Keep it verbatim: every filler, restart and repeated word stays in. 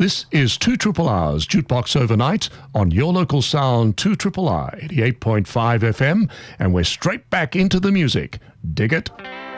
This is two Triple R's Jukebox Overnight on your local sound, two Triple R, eighty-eight point five F M, and we're straight back into the music. Dig it?